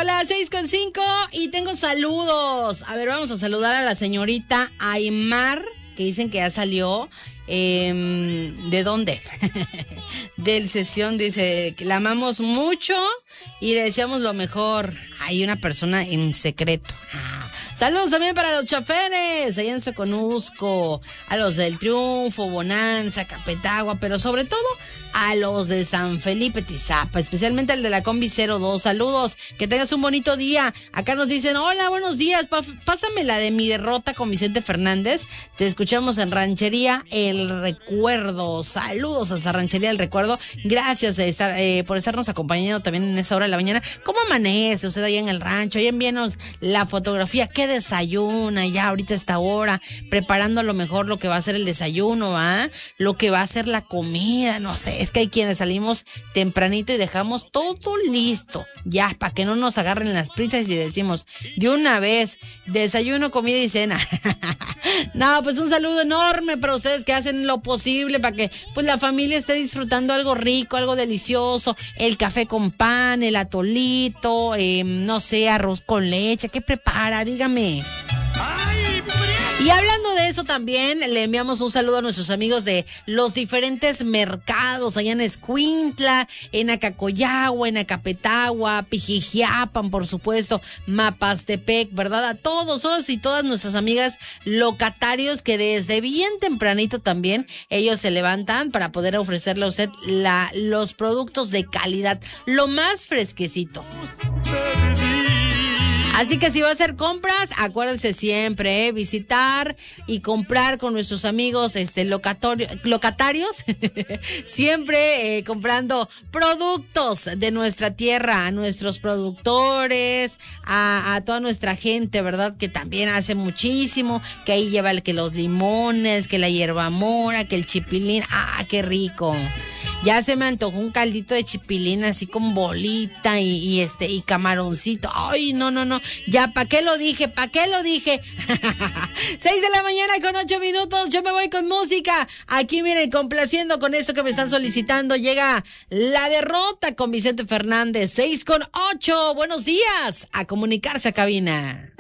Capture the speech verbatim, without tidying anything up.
las seis con cinco y tengo saludos. A ver, vamos a saludar a la señorita Aymar, que dicen que ya salió. Eh, ¿De dónde? Del Sesión, dice que la amamos mucho y le deseamos lo mejor. Hay una persona en secreto. Ah. Saludos también para los choferes allá en Soconusco, a los del Triunfo, Bonanza, Capetagua, pero sobre todo a los de San Felipe Tizapa, especialmente al de la Combi cero dos. Saludos, que tengas un bonito día. Acá nos dicen, hola, buenos días, pásame la de Mi Derrota con Vicente Fernández. Te escuchamos en Ranchería El Recuerdo. Saludos a esa Ranchería El Recuerdo. Gracias de estar, eh, por estarnos acompañando también en esa hora de la mañana. ¿Cómo amanece usted allá en el rancho? Ahí envíenos la fotografía. ¿Qué desayuna ya ahorita a esta hora? Preparando a lo mejor lo que va a ser el desayuno, ¿ah? Lo que va a ser la comida, no sé. Es que hay quienes salimos tempranito y dejamos todo listo, ya, para que no nos agarren las prisas y decimos, de una vez, desayuno, comida y cena. No, pues un saludo enorme para ustedes que hacen lo posible para que pues la familia esté disfrutando algo rico, algo delicioso, el café con pan, el atolito, eh, no sé, arroz con leche. ¿Qué prepara? Dígame. Y hablando de eso también, le enviamos un saludo a nuestros amigos de los diferentes mercados allá en Escuintla, en Acacoyagua, en Acapetagua, Pijijiapan, por supuesto, Mapastepec, ¿verdad? A todos, todos y todas nuestras amigas locatarios que desde bien tempranito también ellos se levantan para poder ofrecerle a usted la, los productos de calidad, lo más fresquecito. Así que si va a hacer compras, acuérdense siempre, ¿eh? Visitar y comprar con nuestros amigos este locatorio, locatarios, siempre eh, comprando productos de nuestra tierra, a nuestros productores, a, a toda nuestra gente, ¿verdad? Que también hace muchísimo, que ahí lleva el, que los limones, que la hierba mora, que el chipilín, ¡ah, qué rico! Ya se me antojó un caldito de chipilín así con bolita y, y este y camaroncito. Ay, no, no, no. Ya, ¿para qué lo dije? ¿Para qué lo dije? Seis de la mañana con ocho minutos. Yo me voy con música. Aquí, miren, complaciendo con esto que me están solicitando. Llega La Derrota con Vicente Fernández. Seis con ocho. Buenos días. A comunicarse a cabina.